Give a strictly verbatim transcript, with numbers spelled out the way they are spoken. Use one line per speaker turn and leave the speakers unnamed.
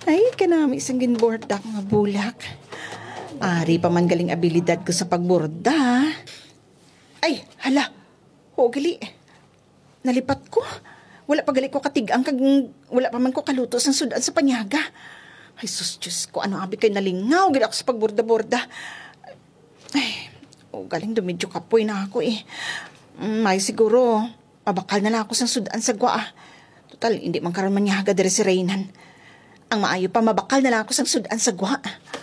Ay, kanami isang ginbordak nga bulak. Ari pa man galing abilidad ko sa pagborda. Ay, hala. O, gali. Nalipat ko. Wala pa gali ko katigang kag wala pa man ko kaluto sa sudan sa panyaga. Ay, sus, Diyos ko, ano abi kay nalingaw. Gali ako sa pagborda-borda. Ay, o, galing dumidyo kapoy na ako eh. Mm, ay, siguro, mabakal na lang ako sa sudan sa gwa. Total, hindi man karon manyaga dere si Reynan. Ang maayo pa, mabakal na lang ako sa sudan sa gwa.